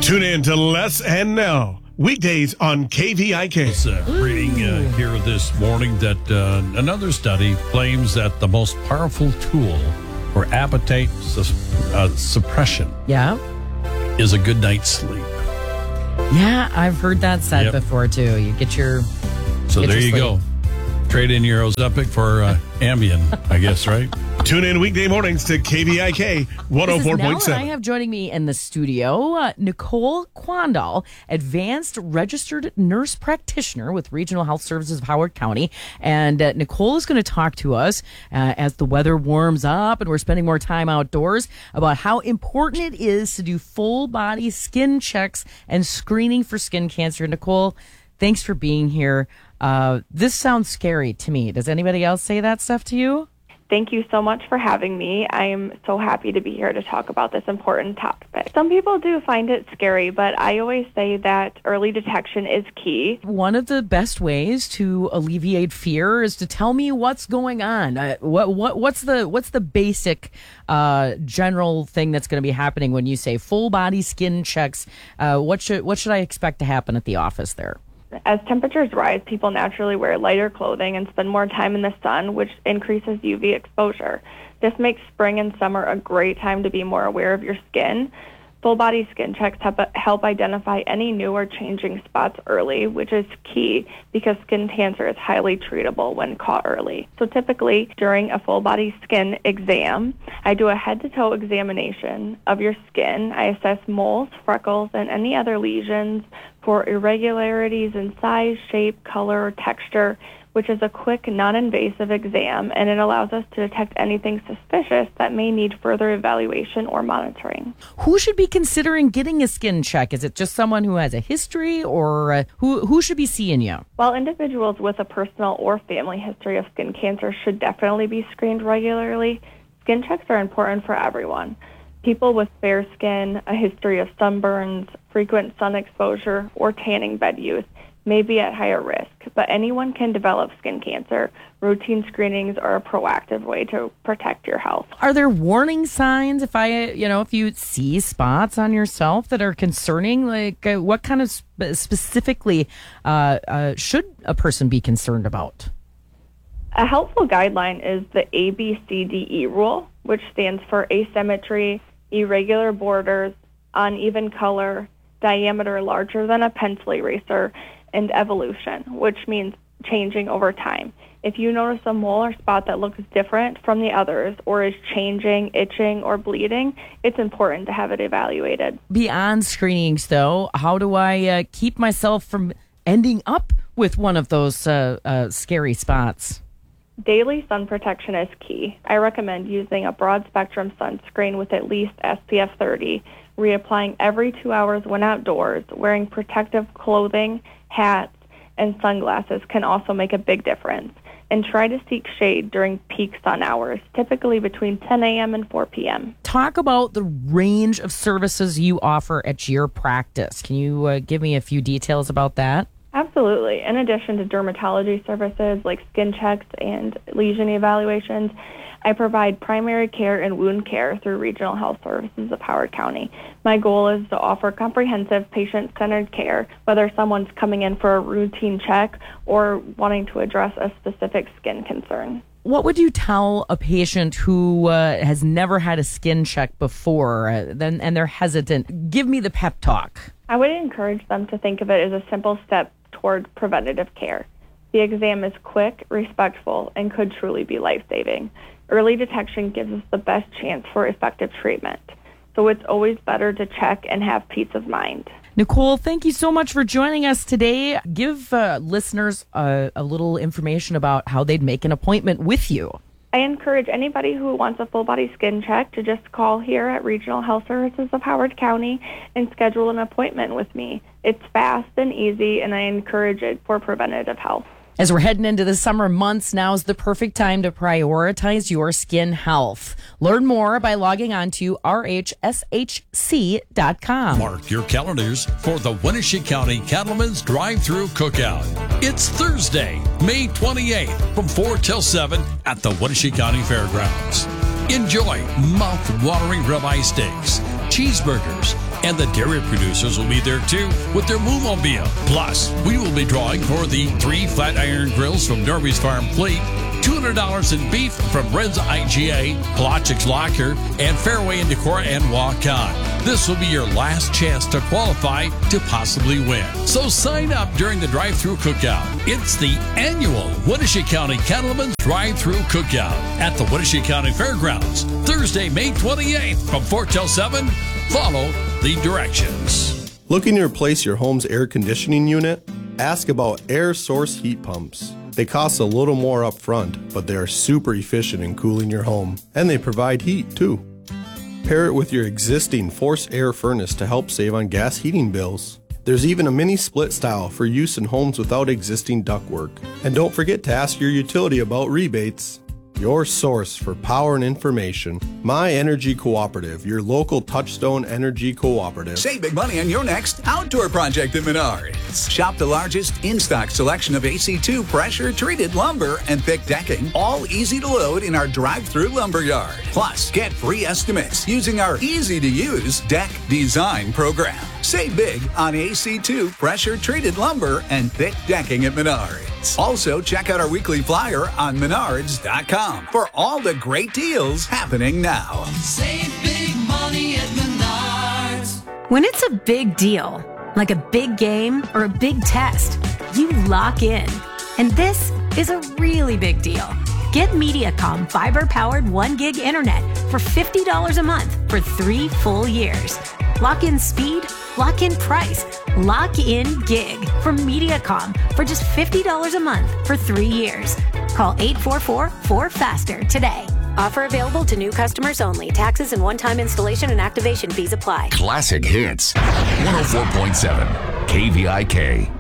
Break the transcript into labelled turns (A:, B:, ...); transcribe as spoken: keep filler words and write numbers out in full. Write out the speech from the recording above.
A: Tune in to Les and Nell, weekdays on K V I K.
B: Uh, reading uh, here this morning that uh, another study claims that the most powerful tool for appetite sus- uh, suppression
C: Yeah.
B: is a good night's sleep.
C: Yeah, I've heard that said
B: Yep.
C: before, too. You get your...
B: So
C: Get
B: there
C: your
B: you
C: sleep.
B: go. Trade in your Ozempic for uh, Ambien, I guess, right?
A: Tune in weekday mornings to K V I K one oh
C: This is
A: four
C: Nell,
A: point
C: and
A: seven.
C: I have joining me in the studio uh, Nicole Quandal, advanced registered nurse practitioner with Regional Health Services of Howard County. And uh, Nicole is going to talk to us uh, as the weather warms up and we're spending more time outdoors about how important it is to do full body skin checks and screening for skin cancer. Nicole, thanks for being here. Uh, this sounds scary to me. Does anybody else say that stuff to you?
D: Thank you so much for having me. I am so happy to be here to talk about this important topic. Some people do find it scary, but I always say that early detection is key.
C: One of the best ways to alleviate fear is to tell me what's going on. Uh, what what what's the what's the basic uh, general thing that's going to be happening when you say full body skin checks? Uh, what should what should I expect to happen at the office there?
D: As temperatures rise, people naturally wear lighter clothing and spend more time in the sun, which increases U V exposure. This makes spring and summer a great time to be more aware of your skin. Full-body skin checks help identify any new or changing spots early, which is key because skin cancer is highly treatable when caught early. So typically, during a full-body skin exam, I do a head-to-toe examination of your skin. I assess moles, freckles, and any other lesions for irregularities in size, shape, color, or texture, which is a quick, non-invasive exam, and it allows us to detect anything suspicious that may need further evaluation or monitoring.
C: Who should be considering getting a skin check? Is it just someone who has a history, or uh, who who should be seeing you?
D: While individuals with a personal or family history of skin cancer should definitely be screened regularly, skin checks are important for everyone. People with fair skin, a history of sunburns, frequent sun exposure, or tanning bed use may be at higher risk, but anyone can develop skin cancer. Routine screenings are a proactive way to protect your health.
C: Are there warning signs if I, you know, if you see spots on yourself that are concerning? Like, uh, what kind of sp- specifically uh, uh, should a person be concerned about?
D: A helpful guideline is the A B C D E rule, which stands for asymmetry, irregular borders, uneven color, diameter larger than a pencil eraser, and evolution, which means changing over time. If you notice a mole or spot that looks different from the others or is changing, itching, or bleeding, it's important to have it evaluated.
C: Beyond screenings, though, how do I uh, keep myself from ending up with one of those uh, uh, scary spots?
D: Daily sun protection is key. I recommend using a broad-spectrum sunscreen with at least S P F thirty, reapplying every two hours when outdoors. Wearing protective clothing, hats, and sunglasses can also make a big difference. And try to seek shade during peak sun hours, typically between ten a.m. and four p.m.
C: Talk about the range of services you offer at your practice. Can you uh, give me a few details about that?
D: Absolutely. In addition to dermatology services like skin checks and lesion evaluations, I provide primary care and wound care through Regional Health Services of Howard County. My goal is to offer comprehensive patient-centered care, whether someone's coming in for a routine check or wanting to address a specific skin concern.
C: What would you tell a patient who uh, has never had a skin check before uh, then, and they're hesitant? Give me the pep talk.
D: I would encourage them to think of it as a simple step toward preventative care. The exam is quick, respectful, and could truly be life-saving. Early detection gives us the best chance for effective treatment. So it's always better to check and have peace of mind.
C: Nicole, thank you so much for joining us today. Give uh, listeners uh, a little information about how they'd make an appointment with you.
D: I encourage anybody who wants a full-body skin check to just call here at Regional Health Services of Howard County and schedule an appointment with me. It's fast and easy, and I encourage it for preventative health.
C: As we're heading into the summer months, now's the perfect time to prioritize your skin health. Learn more by logging on to R H S H C dot com.
B: Mark your calendars for the Wenatchee County Cattlemen's Drive-Thru Cookout. It's Thursday, May twenty-eighth from four till seven at the Wenatchee County Fairgrounds. Enjoy mouth-watering ribeye steaks, cheeseburgers, And the dairy producers will be there too with their Moo-mobile. Plus, we will be drawing for the three flat iron grills from Norby's Farm Fleet, two hundred dollars in beef from Renza I G A, Pelagics Locker, and Fairway and Decor and Walk On. This will be your last chance to qualify to possibly win. So sign up during the drive-through cookout. It's the annual Wenatchee County Cattlemen's Drive-Through Cookout at the Wenatchee County Fairgrounds, Thursday, May twenty-eighth from four till seven. Follow the directions.
E: Looking to replace your home's air conditioning unit? Ask about air source heat pumps. They cost a little more up front, but they are super efficient in cooling your home, and they provide heat too. Pair it with your existing forced air furnace to help save on gas heating bills. There's even a mini split style for use in homes without existing ductwork. And don't forget to ask your utility about rebates. Your source for power and information. My Energy Cooperative, your local Touchstone Energy Cooperative.
F: Save big money on your next outdoor project at Menards. Shop the largest in-stock selection of A C two pressure-treated lumber and thick decking, all easy to load in our drive-through lumber yard. Plus, get free estimates using our easy-to-use deck design program. Save big on A C two pressure-treated lumber and thick decking at Menards. Also, check out our weekly flyer on menards dot com for all the great deals happening now.
G: Save big money at Menards.
H: When it's a big deal, like a big game or a big test, you lock in. And this is a really big deal. Get Mediacom fiber-powered one gig internet for fifty dollars a month for three full years. Lock in speed, lock in price, lock in gig from Mediacom for just fifty dollars a month for three years. Call eight four four, four faster today. Offer available to new customers only. Taxes and one-time installation and activation fees apply.
I: Classic Hits, one oh four point seven K V I K.